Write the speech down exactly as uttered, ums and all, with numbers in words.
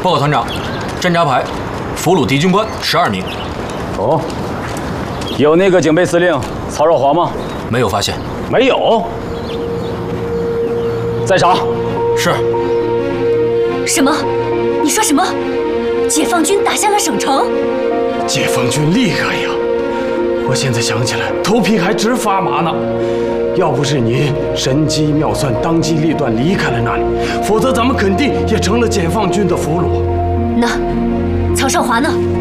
报告团长，侦察排俘虏敌军官十二名。 哦，有那个警备司令曹少华吗？ 没有发现。 没有。在查。 是。 什么？你说什么？解放军打下了省城？ 解放军厉害呀！我现在想起来，头皮还直发麻呢。要不是您神机妙算，当机立断离开了那里，否则咱们肯定也成了解放军的俘虏。 那曹少华呢？